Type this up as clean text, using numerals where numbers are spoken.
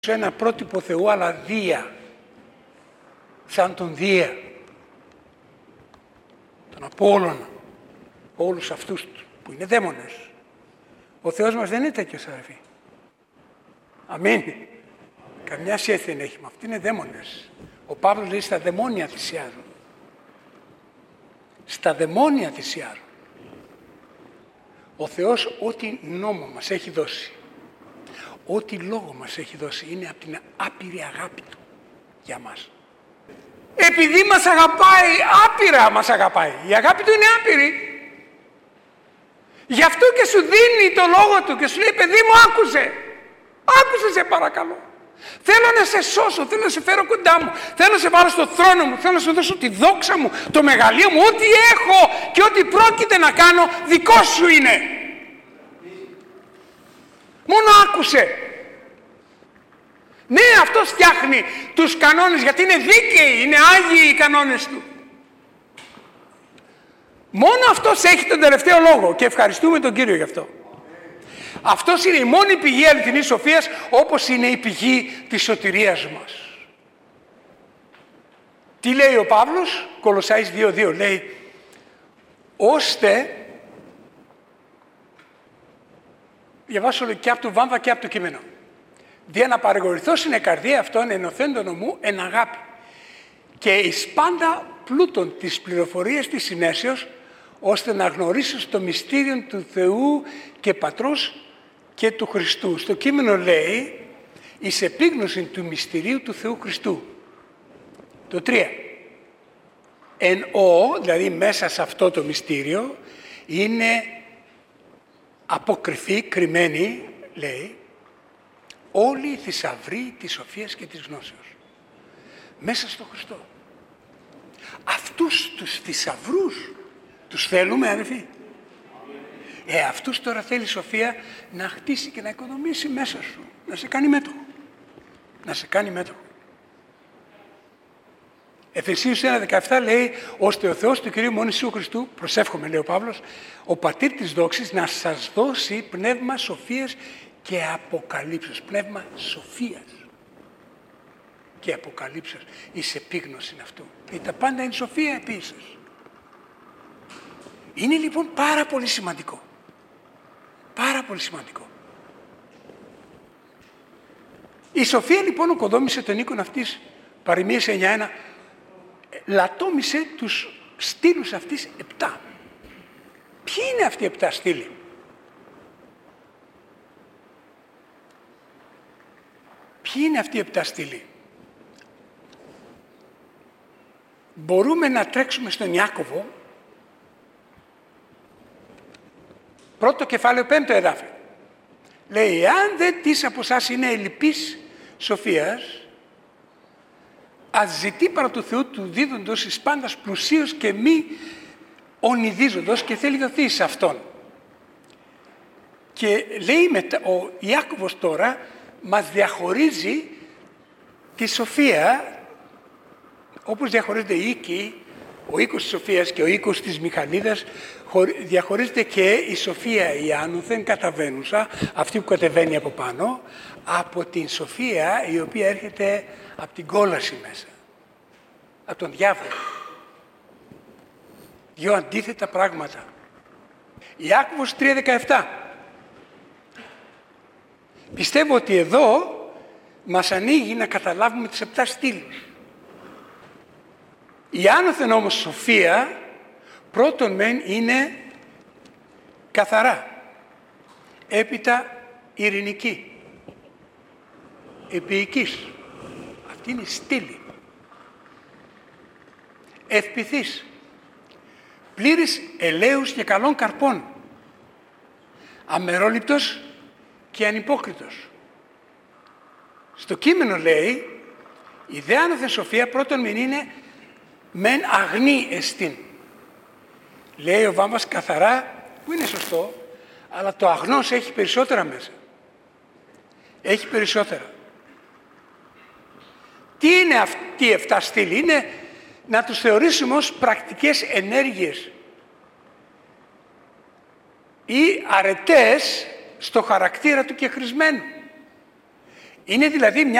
ένα πρότυπο Θεού, αλλά Δία, σαν τον Δία, τον Απόλλωνα, όλους αυτούς που είναι δαίμονες. Ο Θεός μας δεν είναι τέτοιος, αδερφοί. Αμήν. Καμιά σχέση δεν έχει με αυτό, είναι δαίμονες. Ο Παύλος λέει στα δαιμόνια θυσιάζουν. Στα δαιμόνια θυσιάζουν. Ο Θεός ό,τι νόμο μας έχει δώσει, ό,τι λόγο μας έχει δώσει, είναι από την άπειρη αγάπη Του για μας. Επειδή μας αγαπάει, άπειρα μας αγαπάει. Η αγάπη Του είναι άπειρη. Γι' αυτό και σου δίνει το λόγο Του και σου λέει, παιδί μου, άκουσε. Άκουσε, σε παρακαλώ. Θέλω να σε σώσω, θέλω να σε φέρω κοντά μου, θέλω να σε βάλω στο θρόνο μου, θέλω να σου δώσω τη δόξα μου, το μεγαλείο μου, ό,τι έχω και ό,τι πρόκειται να κάνω δικό σου είναι. Μόνο άκουσε. Ναι, αυτός φτιάχνει τους κανόνες, γιατί είναι δίκαιοι, είναι άγιοι οι κανόνες Του. Μόνο αυτός έχει τον τελευταίο λόγο και ευχαριστούμε τον Κύριο γι' αυτό. Αυτός είναι η μόνη πηγή αληθινής σοφίας, όπως είναι η πηγή της σωτηρίας μας. Τι λέει ο Παύλος, Κολοσσάης 2:2, λέει, ώστε, διαβάσω και από το βάμβα και από το κείμενο, δια να παρηγορηθώ είναι καρδία αυτών ενωθέντων ομού εν αγάπη και εις πάντα πλούτων της πληροφορίας της συνέσεως, ώστε να γνωρίσεις το μυστήριο του Θεού και Πατρός και του Χριστού. Στο κείμενο λέει, εις επίγνωση του μυστηρίου του Θεού Χριστού. Το 3. Εν δηλαδή μέσα σε αυτό το μυστήριο, είναι αποκρυφή, κρυμμένη, λέει, όλοι οι θησαυροί της σοφίας και της γνώσεως. Μέσα στο Χριστό. Αυτούς τους θησαυρούς τους θέλουμε, αδελφοί. Αυτούς τώρα θέλει η σοφία να χτίσει και να οικοδομήσει μέσα σου. Να σε κάνει μέτοχο. Να σε κάνει μέτοχο. Εφεσίους 1:17 λέει, ώστε ο Θεός του Κυρίου μόνο Ιησού Χριστού, προσεύχομαι λέει ο Παύλος, ο Πατήρ της δόξης να σας δώσει πνεύμα σοφίας και αποκαλύψεως. Πνεύμα σοφίας και αποκαλύψεως. Εις επίγνωση αυτού. Και τα πάντα είναι σοφία επίσης. Είναι λοιπόν πάρα πολύ σημαντικό. Πάρα πολύ σημαντικό. Η σοφία λοιπόν οκοδόμησε τον οίκον αυτής, παροιμίες 9:1, λατόμησε τους στήλους αυτής 7. Ποιοι είναι αυτοί οι 7 στήλοι? Ποιοι είναι αυτοί οι 7 στήλοι? Μπορούμε να τρέξουμε στον Ιάκωβο, πρώτο κεφάλαιο, 5ο εδάφιο. Λέει, εάν δεν της από εσάς είναι ελλειπής σοφίας, ας ζητεί παρά του Θεού του δίδοντος εις πάντας πλουσίως και μη ονειδίζοντος και θέλει δοθεί σε Αυτόν. Και λέει ο Ιάκωβος τώρα μας διαχωρίζει τη σοφία, όπως διαχωρίζεται οι οίκοι, ο οίκος της σοφίας και ο οίκος της μηχανίδας, διαχωρίζεται και η σοφία η άνωθεν καταβαίνουσα, αυτή που κατεβαίνει από πάνω, από την σοφία η οποία έρχεται από την κόλαση μέσα, από τον διάβολο. Δύο αντίθετα πράγματα. Ιάκωβος 3:17. Πιστεύω ότι εδώ μας ανοίγει να καταλάβουμε τις 7 στήλους. Η άνωθεν όμως σοφία, πρώτον μεν είναι καθαρά, έπειτα ειρηνική, επίοικης, αυτή είναι η στήλη, ευπηθής, πλήρης ελέους και καλών καρπών, αμερόληπτος και ανυπόκριτος. Στο κείμενο λέει, η δε άνωθεν σοφία πρώτον μεν είναι μεν αγνή εστίν. Λέει ο Βάμβας καθαρά, που είναι σωστό, αλλά το αγνός έχει περισσότερα μέσα. Έχει περισσότερα. Τι είναι αυτοί οι 7 στήλοι? Είναι να τους θεωρήσουμε ως πρακτικές ενέργειες ή αρετές στο χαρακτήρα του κεχρισμένου. Είναι δηλαδή μια